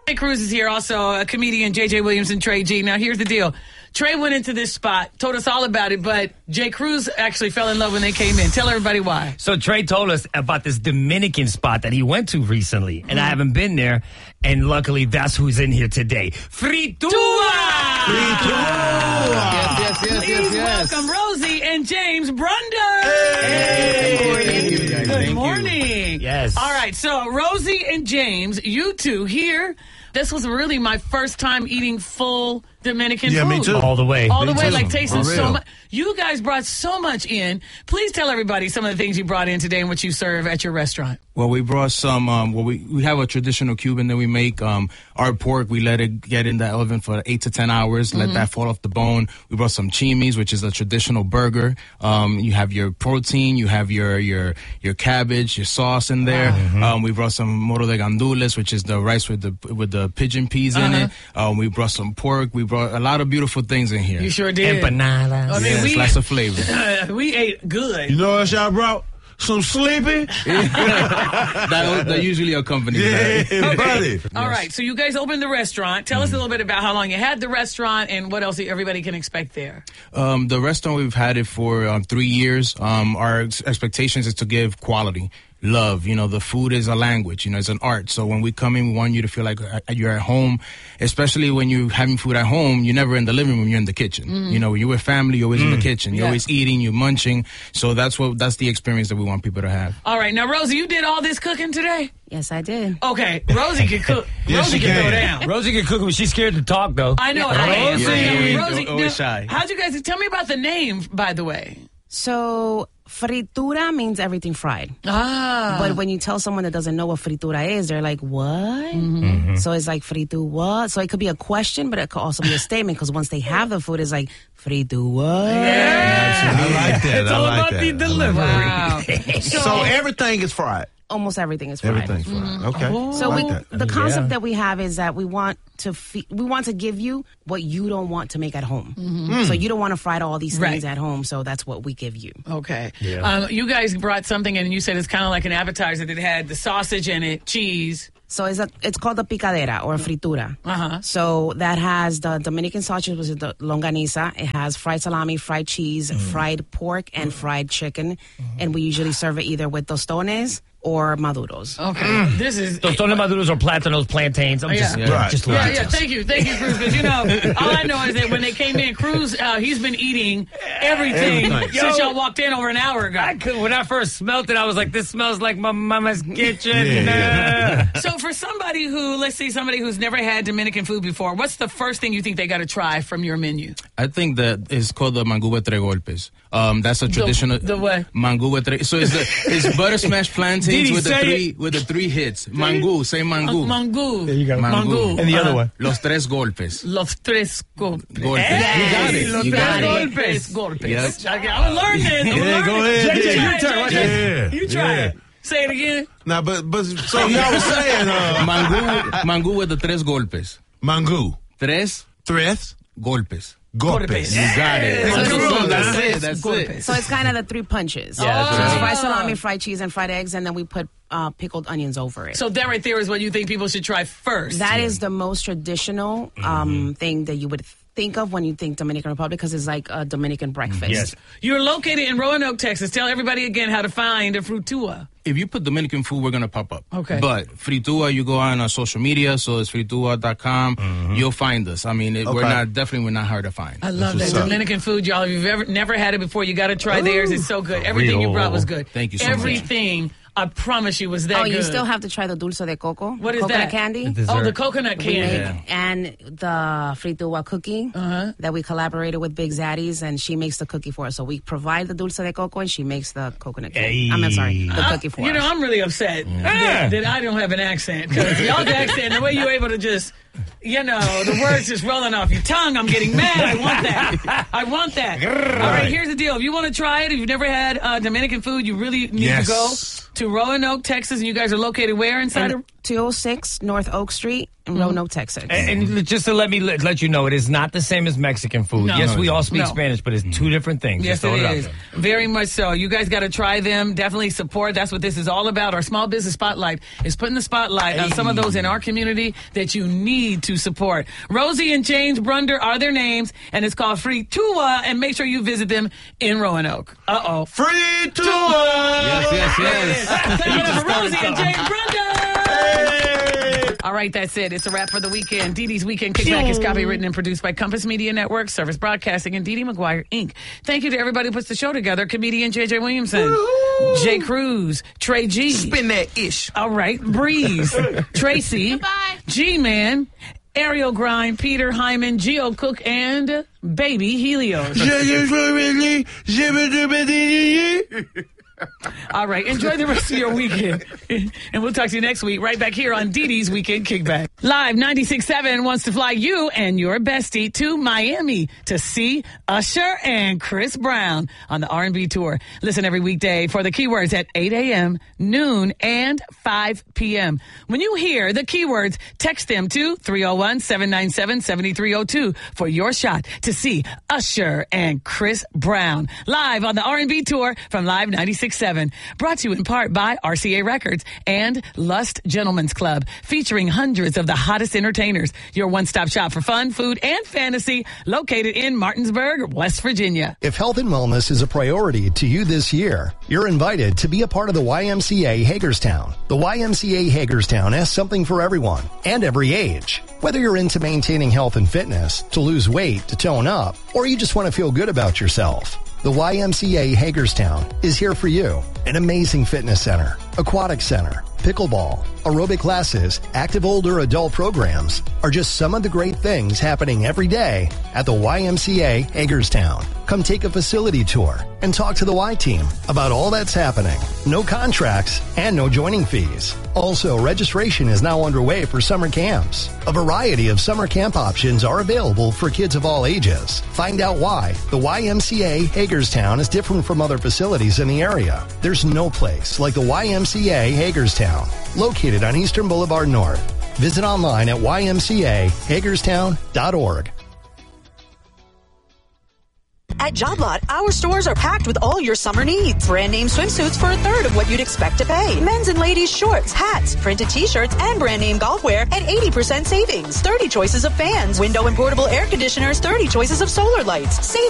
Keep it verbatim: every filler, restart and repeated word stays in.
Trey Cruz is here, also a comedian, J J Williams and Trey G. Now, here's the deal. Trey went into this spot, told us all about it, but Jay Cruz actually fell in love when they came in. Tell everybody why. So Trey told us about this Dominican spot that he went to recently, and mm. I haven't been there, and luckily that's who's in here today. Fritua! Fritua! Yes, yes, yes, Please yes, yes. welcome Rosie and James Brunder. Hey! Good morning. Thank you, guys. Good Thank morning. You. Yes. All right, so Rosie and James, you two here. This was really my first time eating full Dominican yeah, food. Me too. All the way. All me the way, too. like tasting For so real. much. You guys brought so much in. Please tell everybody some of the things you brought in today and what you serve at your restaurant. Well, we brought some, um, well, we, we have a traditional Cuban that we make. Um, our pork, we let it get in the oven for eight to ten hours, mm-hmm. let that fall off the bone. We brought some chimis, which is a traditional burger. Um, you have your protein, you have your, your, your cabbage, your sauce in there. Mm-hmm. Um, we brought some moro de gandules, which is the rice with the, with the pigeon peas uh-huh. in it. Um, we brought some pork. We brought a lot of beautiful things in here. You sure did. Empanadas. I mean, yes, we, lots of flavor. Uh, we ate good. You know what y'all brought? Some sleepy? that, that usually accompanies yeah, that. buddy. Yes. All right, so you guys opened the restaurant. Tell mm. us a little bit about how long you had the restaurant and what else everybody can expect there. Um, the restaurant, we've had it for um, three years. Um, our ex- expectations is to give quality. Love, you know, the food is a language, you know, it's an art. So when we come in, we want you to feel like you're at home, especially when you're having food at home. You're never in the living room, you're in the kitchen. Mm. You know, when you're with family, you're always mm. in the kitchen. You're yeah. always eating, you're munching. So that's what that's the experience that we want people to have. All right. Now, Rosie, you did all this cooking today? Yes, I did. Okay. Rosie can cook. Yes, Rosie she can, can throw down. Rosie can cook, but she's scared to talk, though. I know. Yeah. I am. Yeah, I am. yeah, yeah. Rosie, Always now, shy. how'd you guys, tell me about the name, by the way. So, fritura means everything fried. Ah. But when you tell someone that doesn't know what fritura is, they're like, what? Mm-hmm. Mm-hmm. So it's like, fritu what? So it could be a question, but it could also be a statement, because once they have the food, it's like, fritu what? Yeah. I like that. It's I all like about that. the delivery. Wow. So, So everything is fried. almost everything is fried. Everything's fried. Mm-hmm. Okay. Oh. So I we, like that. the concept Yeah. that we have is that we want to fe- we want to give you what you don't want to make at home. Mm-hmm. So you don't want to fry all these things Right. at home. So that's what we give you. Okay. Yeah. Um, you guys brought something in, and you said it's kind of like an appetizer that had the sausage in it, cheese. So it's a, it's called a picadera or a fritura. Uh-huh. So that has the Dominican sausage, which is the longaniza. It has fried salami, fried cheese, Mm. fried pork, and fried chicken. And we usually serve it either with tostones or maduros. Okay. This is... Tostones maduros or platanos, plantains. I'm just, Yeah. Right. just Yeah, learning. yeah. Thank you, thank you, Cruz. Because you know, all I know is that when they came in, Cruz, uh, he's been eating everything Everything. since Yo. y'all walked in over an hour ago. I could, when I first smelled it, I was like, this smells like my mama's kitchen. Yeah. Uh, So for somebody who, let's see, somebody who's never had Dominican food before, what's the first thing you think they got to try from your menu? I think that it's called the manguba tres golpes. Um, that's a traditional the what? manguba tres. So it's the it's butter smashed Did plantains he with the say three with the three hits. Mangu, say mangu. Uh, mangu. There you go. Mangu. And the other Uh, one? Los tres golpes. Los tres golpes. Golpes. You got it. Los You tres got it. golpes. Golpes. Yes. Okay, I'm gonna learn this. I'm gonna Yeah, learn go it. ahead. You Yeah, try you it, try it. J J. Yeah. You try Yeah. it. Say it again. Now, but, but, so y'all was saying, uh, Mangu, mangu with the tres golpes. mangu, Tres tres, golpes. golpes. You got it. Yeah. That's, Yeah. that's it. That's Golpes. it. So it's kind of the three punches. Yeah, that's So it's right. fried salami, fried cheese, and fried eggs, and then we put uh, pickled onions over it. So that right there is what you think people should try first. That is the most traditional um, thing that you would think of when you think Dominican Republic, because it's like a Dominican breakfast. Yes. You're located in Roanoke, Texas. Tell everybody again how to find a frutua. If you put Dominican food, we're going to pop up. Okay. But Fritua, you go on our social media, so it's fritua dot com. You'll find us. I mean, it, we're Okay. not, definitely we're not hard to find. I love that what's up. Dominican food, y'all. If you've ever never had it before, you got to try theirs. It's so good. Everything you real. brought was good. Thank you so much. Everything, I promise you, was that Oh, good. you still have to try the dulce de coco. What is coconut that? candy. The Oh, the dessert. coconut We candy. make, and the fritua cookie Uh-huh. that we collaborated with Big Zaddy's, and she makes the cookie for us. So we provide the dulce de coco, and she makes the coconut candy. Hey. I'm sorry, the I- cookie for you know, us. I'm really upset that, that I don't have an accent. Because y'all's accent, the way you're able to just, you know, the words just rolling off your tongue, I'm getting mad. I want that. I want that. All right, here's the deal. If you want to try it, if you've never had uh, Dominican food, you really need Yes. to go to Roanoke, Texas. And you guys are located where inside in, of two oh six North Oak Street in Roanoke, Texas. And, and just to let me let, let you know, it is not the same as Mexican food. No. Yes, No, we all speak no. Spanish, but it's two different things. Yes, Just throw it out is. there. Very much so. You guys got to try them. Definitely support. That's what this is all about. Our Small Business Spotlight is putting the spotlight on some of those in our community that you need to support. Rosie and James Brunder are their names, and it's called Free Tua, and make sure you visit them in Roanoke. Uh-oh. Free tour. Yes, yes, yes. Give it up for Rosie and James Brunder. All right, that's it. It's a wrap for the weekend. Dee Dee's Weekend Kickback is copywritten and produced by Compass Media Network, Service Broadcasting, and Dee Dee McGuire, Incorporated. Thank you to everybody who puts the show together. Comedian J J Williamson, Jay Cruz, Trey G. Spin that ish. All right, Breeze, Tracy, Goodbye. G-Man, Ariel Grind, Peter Hyman, Geo Cook, and Baby Helios. All right, enjoy the rest of your weekend. And we'll talk to you next week right back here on Dee Dee's Weekend Kickback. Live ninety-six point seven wants to fly you and your bestie to Miami to see Usher and Chris Brown on the R and B tour. Listen every weekday for the keywords at eight a.m., noon, and five p.m. When you hear the keywords, text them to three oh one, seven nine seven, seven three oh two for your shot to see Usher and Chris Brown live on the R and B tour from Live ninety-six point seven. Brought to you in part by R C A Records and Lust Gentlemen's Club, featuring hundreds of the hottest entertainers. Your one-stop shop for fun, food, and fantasy, located in Martinsburg, West Virginia. If health and wellness is a priority to you this year, you're invited to be a part of the Y M C A Hagerstown. The Y M C A Hagerstown has something for everyone and every age. Whether you're into maintaining health and fitness, to lose weight, to tone up, or you just want to feel good about yourself, the Y M C A Hagerstown is here for you. An amazing fitness center, aquatic center, pickleball, aerobic classes, active older adult programs are just some of the great things happening every day at the Y M C A Hagerstown. Come take a facility tour and talk to the Y team about all that's happening. No contracts and no joining fees. Also, registration is now underway for summer camps. A variety of summer camp options are available for kids of all ages. Find out why the Y M C A Hagerstown is different from other facilities in the area. There's no place like the Y M C A Hagerstown, located on Eastern Boulevard North. Visit online at y m c a hagerstown dot org. At Job Lot, our stores are packed with all your summer needs. Brand name swimsuits for a third of what you'd expect to pay. Men's and ladies' shorts, hats, printed t-shirts, and brand name golf wear at eighty percent savings. thirty choices of fans, window and portable air conditioners, thirty choices of solar lights. Save